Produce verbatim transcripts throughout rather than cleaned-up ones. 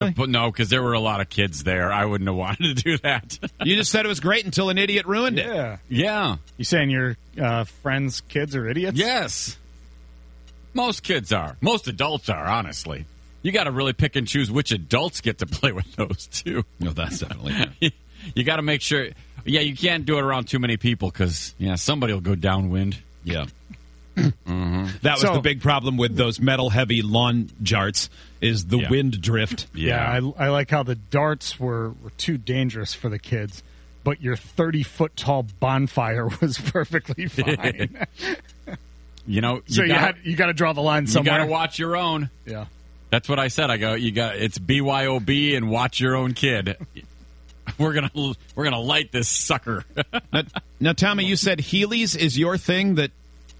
Really? But no, because there were a lot of kids there. I wouldn't have wanted to do that. You just said it was great until an idiot ruined it. Yeah. Yeah. You saying your uh, friends' kids are idiots? Yes. Most kids are. Most adults are, honestly. You got to really pick and choose which adults get to play with those, too. No, that's definitely. You got to make sure. Yeah, you can't do it around too many people because, yeah, somebody will go downwind. Yeah. Mm-hmm. That was So- the big problem with those metal-heavy lawn jarts is the Yeah. wind drift. Yeah, I, I like how the darts were, were too dangerous for the kids, but your thirty-foot tall bonfire was perfectly fine. You know, so you you, got had, you got to draw the line somewhere. you got to watch your own. Yeah. That's what I said. I go, you got it's B Y O B and watch your own kid. We're gonna we're gonna light this sucker. now, now, Tommy, you said Heelys is your thing that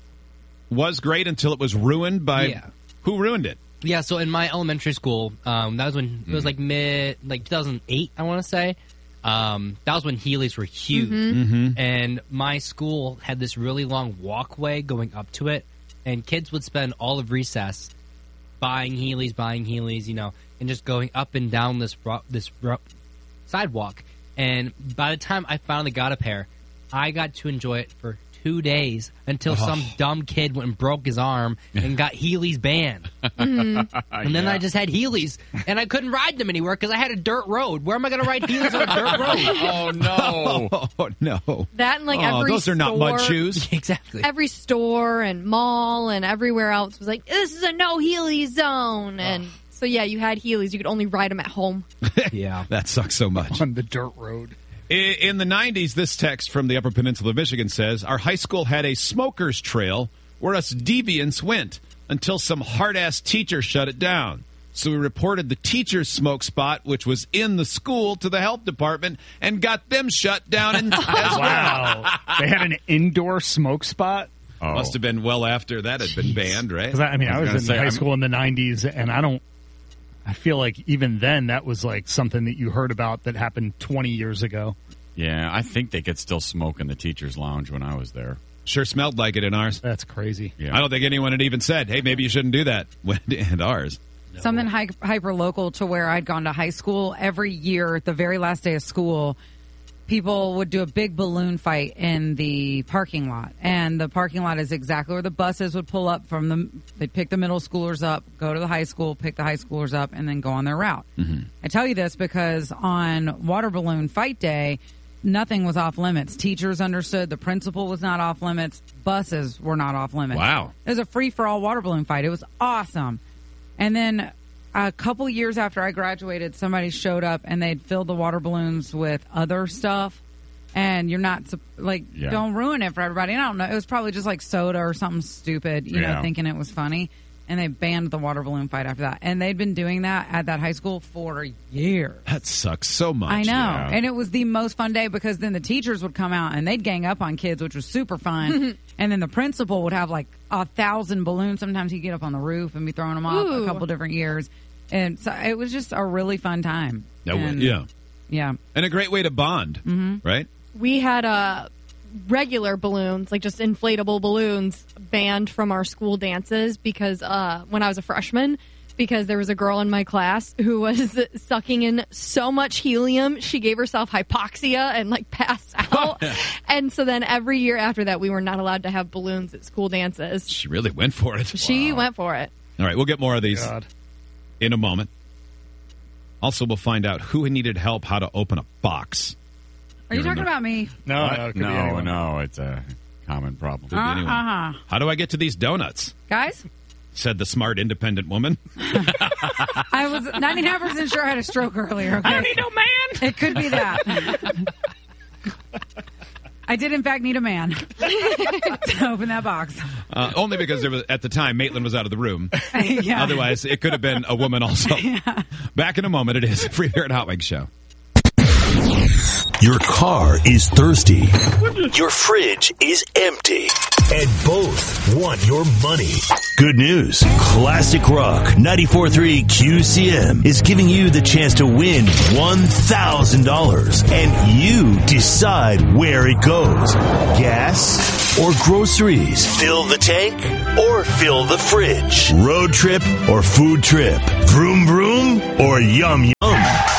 was great until it was ruined by Yeah. who ruined it? Yeah, so in my elementary school, um, that was when it was like mid, like two thousand eight, I want to say. Um, that was when Heelys were huge, Mm-hmm. and my school had this really long walkway going up to it, and kids would spend all of recess buying Heelys, buying Heelys, you know, and just going up and down this ro- this ro- sidewalk. And by the time I finally got a pair, I got to enjoy it for two days until Oh. some dumb kid went and broke his arm and got Heelys banned. And then Yeah. I just had Heelys, and I couldn't ride them anywhere because I had a dirt road. Where am I going to ride Heelys on a dirt road? Oh no! Oh, no. That and like Oh, every those are not mud store- shoes. Exactly. Every store and mall and everywhere else was like, this is a no Heelys zone. And so, yeah, you had Heelys. You could only ride them at home. Yeah. That sucks so much. On the dirt road. I- In the nineties, this text from the Upper Peninsula of Michigan says, our high school had a smoker's trail where us deviants went until some hard-ass teacher shut it down. So we reported the teacher's smoke spot, which was in the school, to the health department and got them shut down and, as well. Wow. They had an indoor smoke spot? Oh. Must have been well after that had been banned, right? Because I, I mean, I I was was, gonna in say, high I'm- school in the nineties, and I don't. I feel like even then that was like something that you heard about that happened twenty years ago. Yeah, I think they could still smoke in the teachers' lounge when I was there. Sure smelled like it in ours. That's crazy. Yeah. I don't think anyone had even said, hey, maybe you shouldn't do that when in ours. Something hy- hyper local to where I'd gone to high school. Every year, the very last day of school, people would do a big balloon fight in the parking lot. And the parking lot is exactly where the buses would pull up from the, they'd pick the middle schoolers up, go to the high school, pick the high schoolers up, and then go on their route. Mm-hmm. I tell you this because on water balloon fight day, nothing was off limits. Teachers understood the principal was not off limits. Buses were not off limits. Wow. It was a free-for-all water balloon fight. It was awesome. And then a couple years after I graduated, somebody showed up and they'd filled the water balloons with other stuff. And you're not, sup- like, Yeah. don't ruin it for everybody. And I don't know. It was probably just like soda or something stupid, you Yeah. know, thinking it was funny. And they banned the water balloon fight after that. And they'd been doing that at that high school for years. That sucks so much. I know. yeah. And it was the most fun day because then the teachers would come out and they'd gang up on kids, which was super fun. And then the principal would have like a thousand balloons. Sometimes he'd get up on the roof and be throwing them off Ooh. a couple different years. And so it was just a really fun time. That would- And- yeah. Yeah. And a great way to bond, Mm-hmm. right? We had uh, regular balloons, like just inflatable balloons, banned from our school dances because uh, when I was a freshman, because there was a girl in my class who was sucking in so much helium, she gave herself hypoxia and like passed out. And so then every year after that, we were not allowed to have balloons at school dances. She really went for it. She went for it. All right, we'll get more of these God. in a moment. Also, we'll find out who needed help how to open a box. Are you talking about me? No, What? no, it could be no, anyone. no, it's a common problem. Could be anyone. Uh-huh. How do I get to these donuts? Guys, Said the smart, independent woman. I was ninety-nine percent sure I had a stroke earlier. Okay? I don't need no man. It could be that. I did, in fact, need a man to open that box. Uh, only because there was at the time Maitland was out of the room. Yeah. Otherwise, it could have been a woman also. Back in a moment. It is Free Beer and Hot Wings Show. Your car is thirsty. Your fridge is empty. And both want your money. Good news. Classic Rock ninety-four point three Q C M is giving you the chance to win one thousand dollars. And you decide where it goes. Gas or groceries? Fill the tank or fill the fridge? Road trip or food trip? Vroom vroom or yum yum?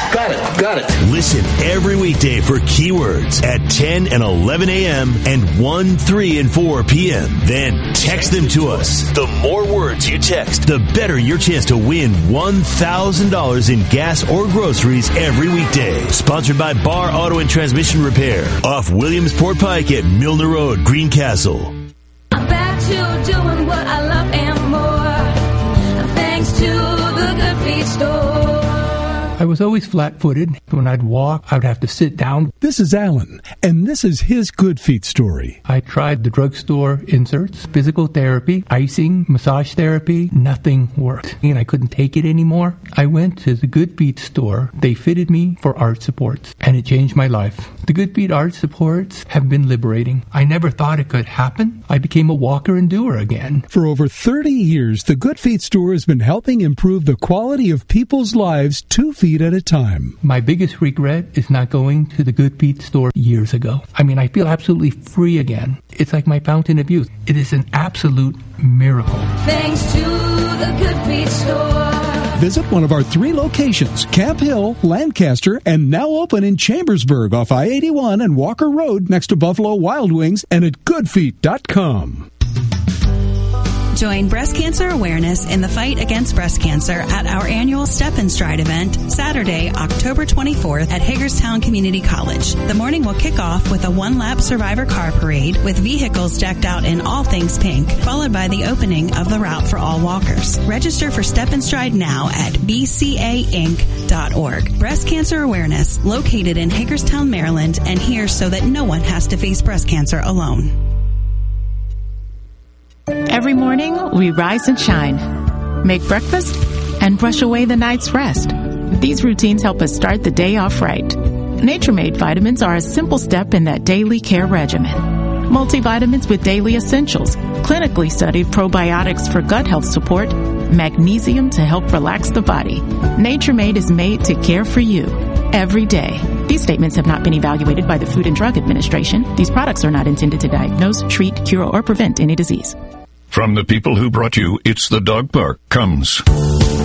Got it. Got it. Listen every weekday for keywords at ten and eleven a.m. and one, three, and four p.m. Then text them to us. The more words you text, the better your chance to win one thousand dollars in gas or groceries every weekday. Sponsored by Bar Auto and Transmission Repair off Williamsport Pike at Milner Road, Greencastle. I'm back to doing what I love and more, thanks to the Good Feet store. I was always flat-footed. When I'd walk, I would have to sit down. This is Alan, and this is his Good Feet story. I tried the drugstore inserts, physical therapy, icing, massage therapy. Nothing worked, and I couldn't take it anymore. I went to the Good Feet store. They fitted me for arch supports, and it changed my life. The Good Feet arch supports have been liberating. I never thought it could happen. I became a walker and doer again. For over thirty years, the Good Feet store has been helping improve the quality of people's lives two feet at a time. My biggest regret is not going to the Good Feet store years ago. I mean, I feel absolutely free again. It's like my fountain of youth. It is an absolute miracle. Thanks to the Good Feet store. Visit one of our three locations, Camp Hill, Lancaster, and now open in Chambersburg off I eighty-one and Walker Road next to Buffalo Wild Wings, and at good feet dot com. Join breast cancer awareness in the fight against breast cancer at our annual Step and Stride event, Saturday, October twenty-fourth at Hagerstown Community College. The morning will kick off with a one-lap survivor car parade with vehicles decked out in all things pink, followed by the opening of the route for all walkers. Register for Step and Stride now at b c a inc dot org. Breast cancer awareness, located in Hagerstown, Maryland, and here so that no one has to face breast cancer alone. Every morning, we rise and shine, make breakfast, and brush away the night's rest. These routines help us start the day off right. Nature-Made vitamins are a simple step in that daily care regimen. Multivitamins with daily essentials, clinically studied probiotics for gut health support, magnesium to help relax the body. Nature-Made is made to care for you every day. These statements have not been evaluated by the Food and Drug Administration. These products are not intended to diagnose, treat, cure, or prevent any disease. From the people who brought you It's the Dog Park comes